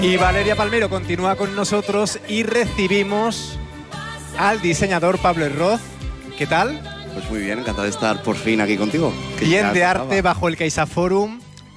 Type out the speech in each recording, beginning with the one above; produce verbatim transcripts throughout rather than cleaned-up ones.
Y Valeria Palmero continúa con nosotros y recibimos al diseñador Pablo Herroz. ¿Qué tal? Pues muy bien, encantado de estar por fin aquí contigo. Bien de arte bajo el CaixaForum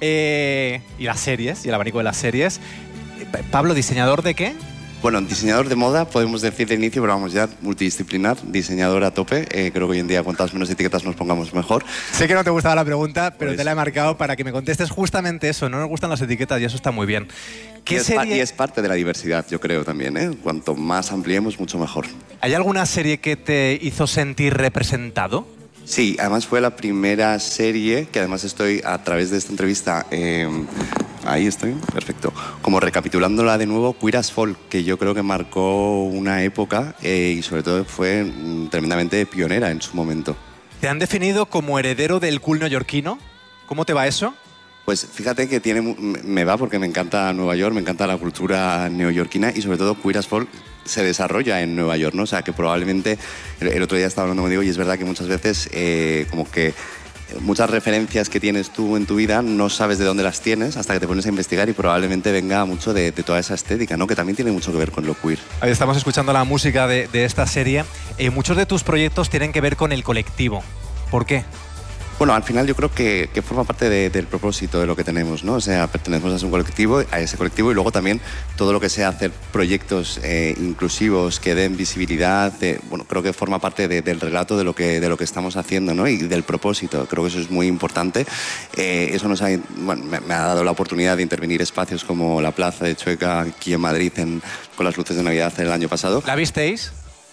eh, y las series, y el abanico de las series. Pablo, ¿diseñador de qué? Bueno, diseñador de moda, podemos decir de inicio, pero vamos ya, multidisciplinar, diseñador a tope. Eh, creo que hoy en día cuantas menos etiquetas nos pongamos mejor. Sé que no te gustaba la pregunta, pero pues, te la he marcado para que me contestes justamente eso. No nos gustan las etiquetas y eso está muy bien. ¿Qué y, es serie... y es parte de la diversidad, yo creo también, ¿eh? Cuanto más ampliemos, mucho mejor. ¿Hay alguna serie que te hizo sentir representado? Sí, además fue la primera serie que además estoy a través de esta entrevista... Eh, Ahí estoy, perfecto. Como recapitulándola de nuevo, Queer as Folk, que yo creo que marcó una época eh, y sobre todo fue mm, tremendamente pionera en su momento. ¿Te han definido como heredero del cool neoyorquino? ¿Cómo te va eso? Pues fíjate que tiene, me va porque me encanta Nueva York, me encanta la cultura neoyorquina y sobre todo Queer as Folk se desarrolla en Nueva York, ¿no? O sea, que probablemente, el, el otro día estaba hablando contigo y es verdad que muchas veces eh, como que muchas referencias que tienes tú en tu vida no sabes de dónde las tienes hasta que te pones a investigar y probablemente venga mucho de, de toda esa estética, ¿no? Que también tiene mucho que ver con lo queer. Ahí estamos escuchando la música de, de esta serie. Eh, muchos de tus proyectos tienen que ver con el colectivo. ¿Por qué? Bueno, al final yo creo que, que forma parte de, del propósito de lo que tenemos, ¿no? O sea, pertenecemos a un colectivo, a ese colectivo y luego también todo lo que sea hacer proyectos eh, inclusivos que den visibilidad, de, bueno, creo que forma parte de, del relato de lo, que, de lo que estamos haciendo, ¿no? Y del propósito, creo que eso es muy importante. Eh, eso nos ha, bueno, me, me ha dado la oportunidad de intervenir espacios como la Plaza de Chueca aquí en Madrid en, con las luces de Navidad el año pasado. ¿La visteis?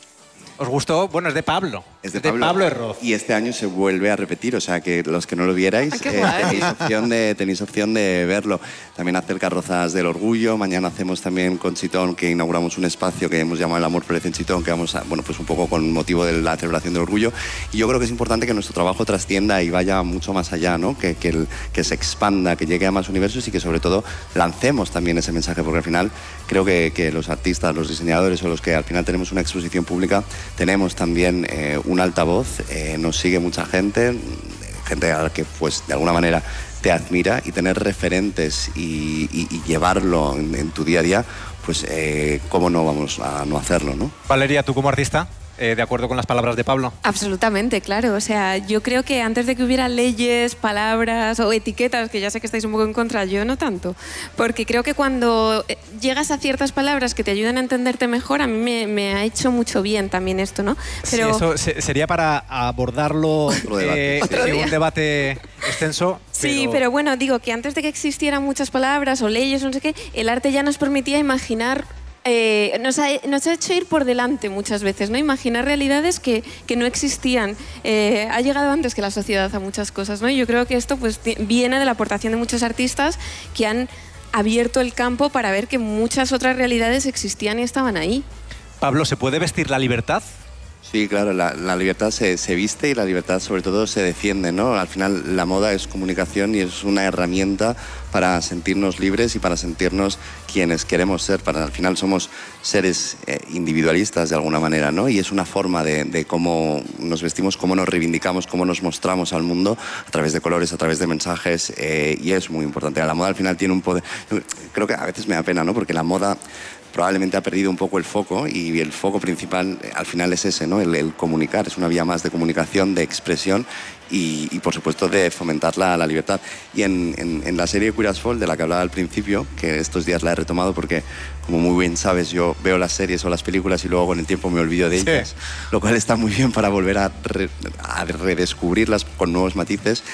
¿Os gustó? Bueno, es de Pablo. Es de, de Pablo, Pablo Herroz. Y este año se vuelve a repetir, o sea que los que no lo vierais, Ay, eh, tenéis, opción de, tenéis opción de verlo. También hacer carrozas del orgullo. Mañana hacemos también con Chitón, que inauguramos un espacio que hemos llamado El amor florece en Chitón, que vamos a, bueno, pues un poco con motivo de la celebración del orgullo. Y yo creo que es importante que nuestro trabajo trascienda y vaya mucho más allá, ¿no? Que, que, el, que se expanda, que llegue a más universos y que sobre todo lancemos también ese mensaje, porque al final creo que, que los artistas, los diseñadores o los que al final tenemos una exposición pública, tenemos también eh, un altavoz, eh, nos sigue mucha gente, gente a la que pues de alguna manera te admira y tener referentes y, y, y llevarlo en, en tu día a día, pues eh, cómo no vamos a no hacerlo, ¿no? Valeria, ¿tú como artista? Eh, ¿De acuerdo con las palabras de Pablo? Absolutamente, claro. O sea, yo creo que antes de que hubiera leyes, palabras o etiquetas, que ya sé que estáis un poco en contra, yo no tanto, porque creo que cuando llegas a ciertas palabras que te ayudan a entenderte mejor, a mí me, me ha hecho mucho bien también esto, ¿no? Pero sí, eso se, sería para abordarlo otro debate. eh, Otro en día. un debate extenso. Sí, pero... pero bueno, digo que antes de que existieran muchas palabras o leyes o no sé qué, el arte ya nos permitía imaginar. Eh, nos, ha, nos ha hecho ir por delante muchas veces, ¿no? Imaginar realidades que, que no existían. Eh, ha llegado antes que la sociedad a muchas cosas, ¿no? Y yo creo que esto pues, viene de la aportación de muchos artistas que han abierto el campo para ver que muchas otras realidades existían y estaban ahí. Pablo, ¿se puede vestir la libertad? Sí, claro, la, la libertad se, se viste y la libertad sobre todo se defiende, ¿no? Al final la moda es comunicación y es una herramienta para sentirnos libres y para sentirnos quienes queremos ser. Para, al final somos seres eh, individualistas de alguna manera, ¿no? Y es una forma de, de cómo nos vestimos, cómo nos reivindicamos, cómo nos mostramos al mundo a través de colores, a través de mensajes eh, y es muy importante. La moda al final tiene un poder... Creo que a veces me da pena, ¿no? Porque la moda probablemente ha perdido un poco el foco y el foco principal al final es ese, ¿no? El, el comunicar, es una vía más de comunicación, de expresión y, y por supuesto de fomentar la, la libertad. Y en, en, en la serie Queer as Folk, de la que hablaba al principio, que estos días la he retomado porque, como muy bien sabes, yo veo las series o las películas y luego con el tiempo me olvido de ellas, sí. Lo cual está muy bien para volver a, re, a redescubrirlas con nuevos matices.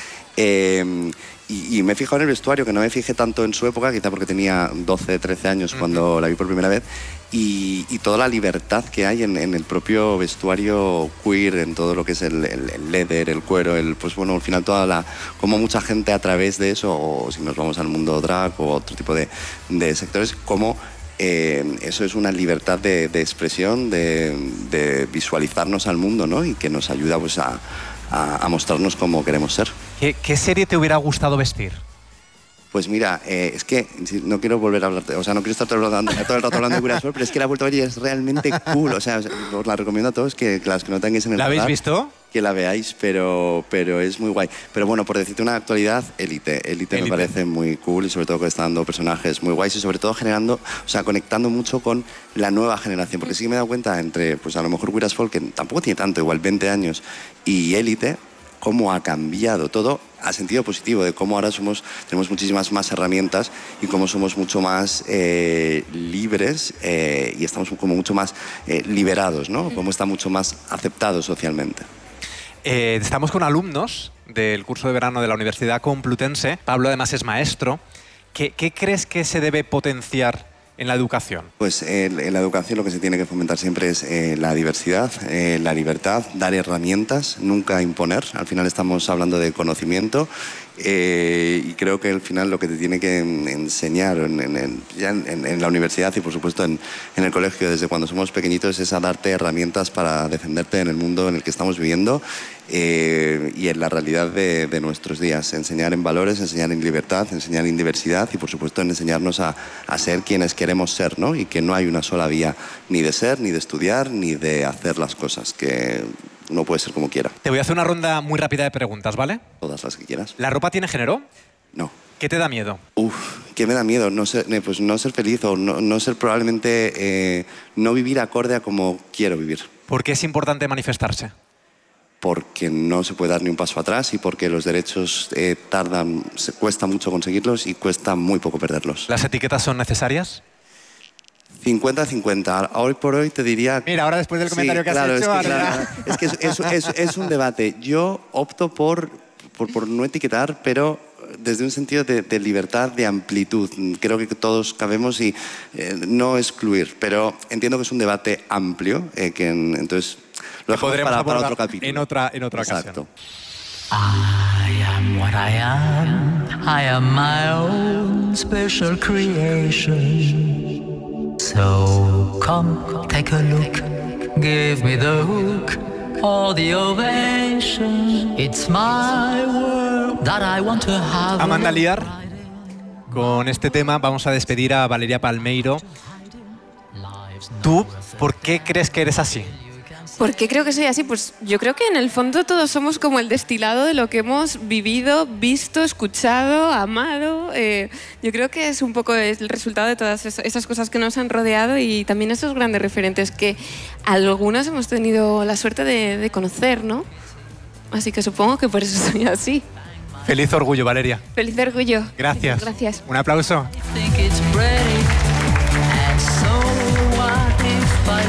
Eh, y, y me he fijado en el vestuario, que no me fijé tanto en su época, quizá porque tenía doce, trece años cuando uh-huh. la vi por primera vez, y, y toda la libertad que hay en, en el propio vestuario queer, en todo lo que es el, el, el leather, el cuero, el, pues bueno, al final toda la, como mucha gente a través de eso, o si nos vamos al mundo drag o otro tipo de, de sectores, como Eh, eso es una libertad de, de expresión, de, de visualizarnos al mundo, ¿no? Y que nos ayuda pues, a, a, a mostrarnos cómo queremos ser. ¿Qué, ¿Qué serie te hubiera gustado vestir? Pues mira, eh, es que no quiero volver a hablar, o sea, no quiero estar todo el rato, todo el rato hablando de Queer as Folk, pero es que la he vuelto a ver y es realmente cool. O sea, os la recomiendo a todos, que, que las que no tengáis en el ¿La habéis radar, visto? que la veáis, pero, pero es muy guay. Pero bueno, por decirte una actualidad, Élite. Élite me parece muy cool y sobre todo que está dando personajes muy guays y sobre todo generando, o sea, conectando mucho con la nueva generación. Porque sí que me he dado cuenta entre, pues a lo mejor Queer as Folk, que tampoco tiene tanto, igual veinte años, y Élite, cómo ha cambiado todo a sentido positivo, de cómo ahora somos, tenemos muchísimas más herramientas y cómo somos mucho más eh, libres eh, y estamos como mucho más eh, liberados, ¿no? Cómo está mucho más aceptado socialmente. Eh, estamos con alumnos del curso de verano de la Universidad Complutense. Pablo además es maestro. ¿Qué, qué crees que se debe potenciar en la educación? Pues eh, en la educación lo que se tiene que fomentar siempre es eh, la diversidad, eh, la libertad, dar herramientas, nunca imponer. Al final estamos hablando de conocimiento eh, y creo que al final lo que te tiene que enseñar en, en, ya en, en la universidad y por supuesto en, en el colegio desde cuando somos pequeñitos es a darte herramientas para defenderte en el mundo en el que estamos viviendo eh, y en la realidad de, de nuestros días. Enseñar en valores, enseñar en libertad, enseñar en diversidad y por supuesto en enseñarnos a, a ser quienes queremos ser, ¿no? Y que no hay una sola vía ni de ser, ni de estudiar, ni de hacer las cosas, que uno puede ser como quiera. Te voy a hacer una ronda muy rápida de preguntas, ¿vale? Todas las que quieras. ¿La ropa tiene género? No. ¿Qué te da miedo? Uf, ¿qué me da miedo? No ser, eh, pues no ser feliz o no, no ser probablemente, eh, no vivir acorde a como quiero vivir. ¿Por qué es importante manifestarse? Porque no se puede dar ni un paso atrás y porque los derechos eh, tardan, se, cuesta mucho conseguirlos y cuesta muy poco perderlos. ¿Las etiquetas son necesarias? cincuenta cincuenta. Hoy por hoy te diría... Mira, ahora después del comentario sí, que has claro, hecho... Es que, ahora claro, es, que es, es, es, es un debate. Yo opto por, por, por no etiquetar, pero desde un sentido de, de libertad, de amplitud. Creo que todos cabemos y eh, no excluir, pero entiendo que es un debate amplio, eh, que en, entonces lo dejamos para, para otro capítulo. En otra, en otra Exacto. ocasión. I am what I am. I am my own special creation. So come, take a look, give me the hook or the ovation. It's my world that I want to have. Amanda Liar, con este tema vamos a despedir a Valeria Palmeiro. ¿Tú por qué crees que eres así? ¿Por qué creo que soy así? Pues yo creo que en el fondo todos somos como el destilado de lo que hemos vivido, visto, escuchado, amado. Eh, yo creo que es un poco el resultado de todas esas cosas que nos han rodeado y también esos grandes referentes que algunos hemos tenido la suerte de, de conocer, ¿no? Así que supongo que por eso soy así. Feliz orgullo, Valeria. Feliz orgullo. Gracias. Muchas gracias. Un aplauso.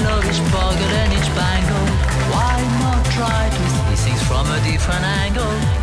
Try to see things from a different angle.